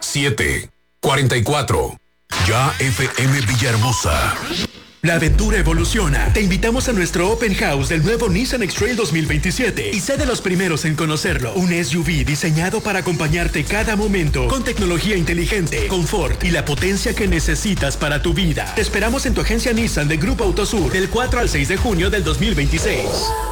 7:44. Ya FM Villahermosa. La aventura evoluciona. Te invitamos a nuestro Open House del nuevo Nissan X-Trail 2027 y sé de los primeros en conocerlo. Un SUV diseñado para acompañarte cada momento con tecnología inteligente, confort y la potencia que necesitas para tu vida. Te esperamos en tu agencia Nissan de Grupo Autosur del 4 al 6 de junio del 2026.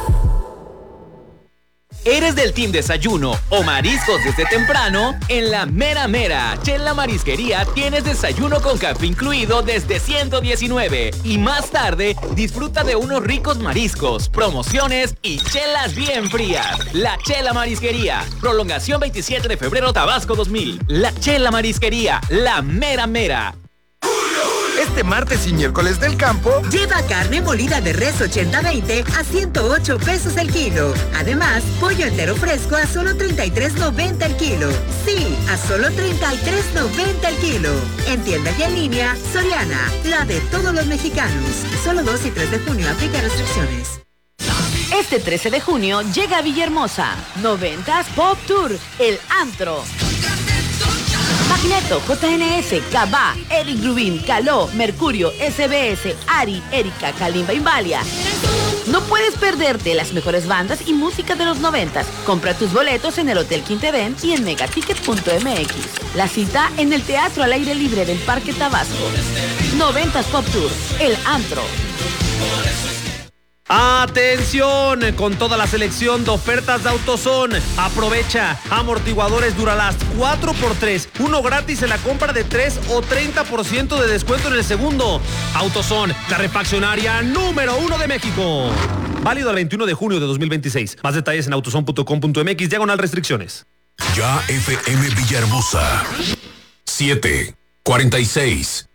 ¿Eres del Team Desayuno o mariscos desde temprano? En la Mera Mera, Chela Marisquería, tienes desayuno con café incluido desde 119. Y más tarde, disfruta de unos ricos mariscos, promociones y chelas bien frías. La Chela Marisquería, prolongación 27 de febrero, Tabasco 2000. La Chela Marisquería, la Mera Mera. Este martes y miércoles del campo, lleva carne molida de res 80-20 a 108 pesos el kilo. Además, pollo entero fresco a solo 33.90 el kilo. Sí, a solo 33.90 el kilo. En tienda y en línea, Soriana, la de todos los mexicanos. Solo 2 y 3 de junio aplica restricciones. Este 13 de junio llega a Villahermosa. 90s Pop Tour, el antro. Magneto, JNS, Cabá, Eric Rubin, Caló, Mercurio, SBS, Ari, Erika, Kalimba Invalia. No puedes perderte las mejores bandas y música de los 90s. Compra tus boletos en el Hotel Quintevent y en megaticket.mx. La cita en el Teatro al Aire Libre del Parque Tabasco. 90s Pop Tour, el antro. ¡Atención! Con toda la selección de ofertas de AutoZone. Aprovecha. Amortiguadores Duralast 4x3. Uno gratis en la compra de 3 o 30% de descuento en el segundo. AutoZone, la refaccionaria número 1 de México. Válido al 21 de junio de 2026. Más detalles en autozone.com.mx/restricciones. Ya FM Villahermosa. 7:46.